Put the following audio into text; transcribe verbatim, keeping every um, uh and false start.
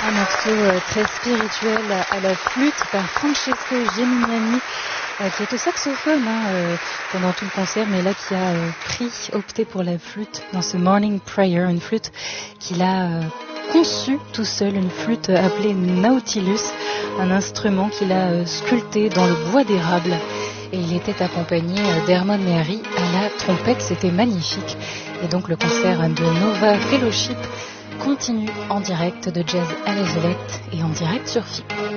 Un morceau euh, très spirituel à la flûte par Francesco Geminiani, euh, qui est au saxophone hein, euh, pendant tout le concert, mais là qui a euh, pris, opté pour la flûte dans ce Morning Prayer, une flûte qu'il a euh, conçue tout seul, une flûte appelée Nautilus, un instrument qu'il a euh, sculpté dans le bois d'érable. Et il était accompagné euh, d'Herman Mehari à la trompette, c'était magnifique. Et donc le concert de Nova Fellowship continue en direct de Jazz à la Villette et en direct sur F I P.